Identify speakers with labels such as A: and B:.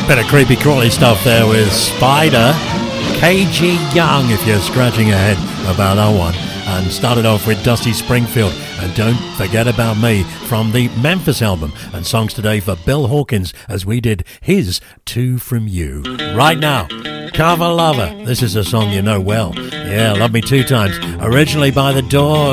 A: Bit of creepy crawly stuff there with Spider, KG Young, if you're scratching your head about that one. And started off with Dusty Springfield and Don't Forget About Me from the Memphis album. And songs today for Bill Hawkins as we did his Two From You. Right now, Cover Lover. This is a song you know well. Yeah, Love Me Two Times. Originally by The Doors.